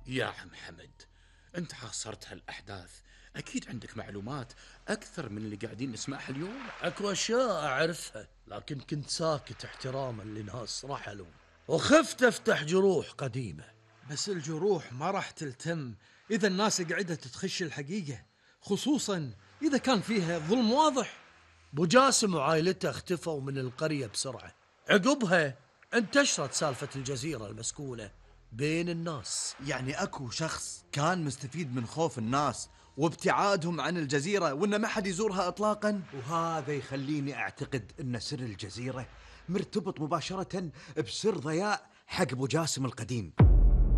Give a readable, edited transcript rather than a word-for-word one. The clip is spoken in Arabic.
يا عم حمد، انت حاصرت هالأحداث، أكيد عندك معلومات أكثر من اللي قاعدين نسمعها اليوم. اكو اشياء اعرفها، لكن كنت ساكت احتراما لناس رحلوا، وخفت افتح جروح قديمة. بس الجروح ما راح تلتم إذا الناس قعدت تخش الحقيقة، خصوصا إذا كان فيها ظلم واضح. ابو جاسم وعائلته اختفوا من القرية بسرعة، عقبها انتشرت سالفة الجزيرة المسكونة بين الناس. يعني اكو شخص كان مستفيد من خوف الناس وابتعادهم عن الجزيرة وإن ما حد يزورها إطلاقا. وهذا يخليني أعتقد أن سر الجزيرة مرتبط مباشرة بسر ضياء حق أبو جاسم القديم.